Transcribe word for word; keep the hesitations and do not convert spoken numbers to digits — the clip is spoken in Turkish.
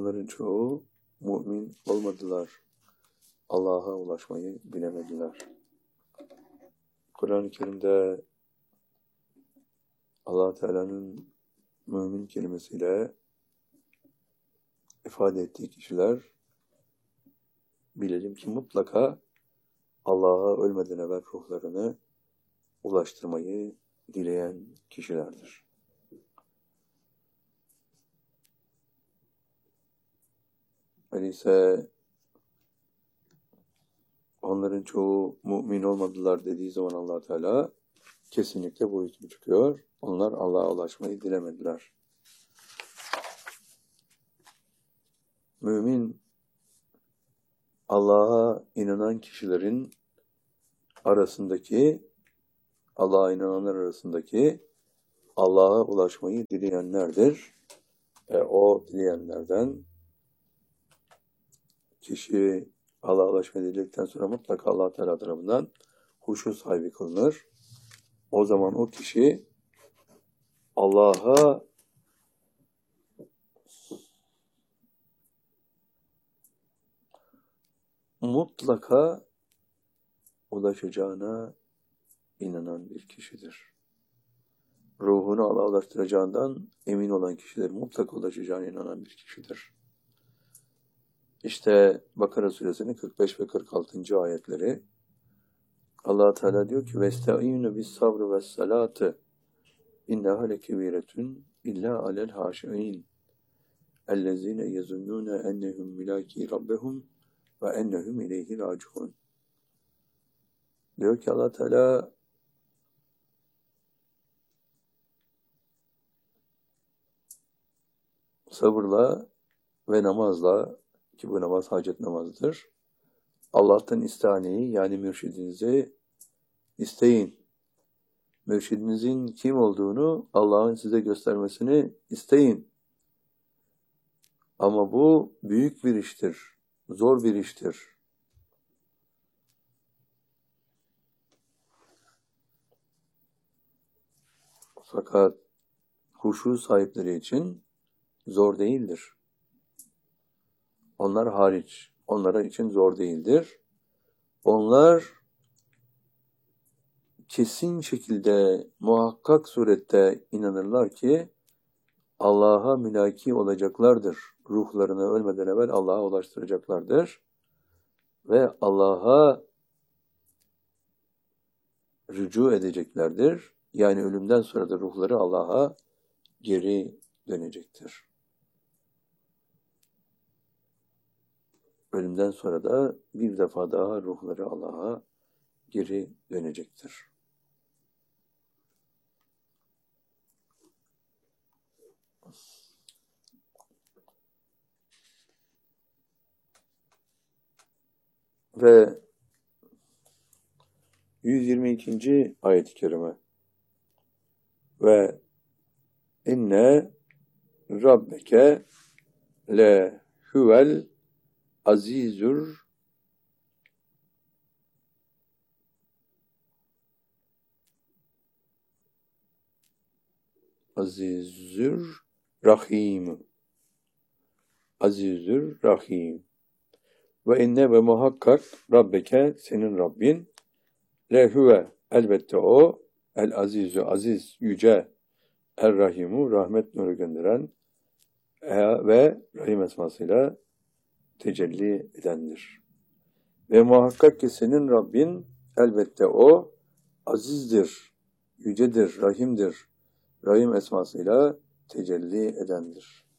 Onların çoğu mümin olmadılar. Allah'a ulaşmayı bilemediler. Kur'an-ı Kerim'de Allah Teala'nın mümin kelimesiyle ifade ettiği kişiler bilelim ki mutlaka Allah'a ölmeden evvel ruhlarını ulaştırmayı dileyen kişilerdir. Öyleyse onların çoğu mümin olmadılar dediği zaman Allah Teala kesinlikle bu hüküm çıkıyor. Onlar Allah'a ulaşmayı dilemediler. Mümin, Allah'a inanan kişilerin arasındaki, Allah'a inananlar arasındaki Allah'a ulaşmayı dileyenlerdir. E, o dileyenlerden kişi Allah'a ulaşmayı diledikten sonra mutlaka Allah Teala tarafından huşu sahibi kılınır. O zaman o kişi Allah'a mutlaka ulaşacağına inanan bir kişidir. Ruhunu Allah'a ulaştıracağından emin olan kişidir. Mutlaka ulaşacağına inanan bir kişidir. İşte Bakara suresinin kırk beş ve kırk altıncı ayetleri Allah Teala diyor ki vesta'inu bis sabr ve salati innaha lekebiretun illa alel haşiin ellezine yezunnune ennehum milaki rabbehum ve ennehum ileyhi raciun. Diyor ki Allah Teala sabırla ve namazla, ki bu namaz hacet namazıdır, Allah'tan istihaneyi, yani mürşidinizi isteyin. Mürşidinizin kim olduğunu Allah'ın size göstermesini isteyin. Ama bu büyük bir iştir, zor bir iştir. Fakat huşu sahipleri için zor değildir. Onlar hariç, onlara için zor değildir. Onlar kesin şekilde, muhakkak surette inanırlar ki Allah'a mülaki olacaklardır. Ruhlarını ölmeden evvel Allah'a ulaştıracaklardır. Ve Allah'a rücu edeceklerdir. Yani ölümden sonra da ruhları Allah'a geri dönecektir. Ölümden sonra da bir defa daha ruhları Allah'a geri dönecektir. Ve yüz yirmi ikinci ayet-i kerime ve inne rabbeke le huvel azizur azizur rahim azizur rahim ve inne ve muhakkak rabbeke, senin Rabbin, le huve, elbette o, el azizü, aziz, yüce, er rahimu, rahmet nuru gönderen e, ve rahim esmasıyla tecelli edendir. Ve muhakkak ki senin Rabbin, elbette o, azizdir, yücedir, rahimdir, rahim esmasıyla tecelli edendir.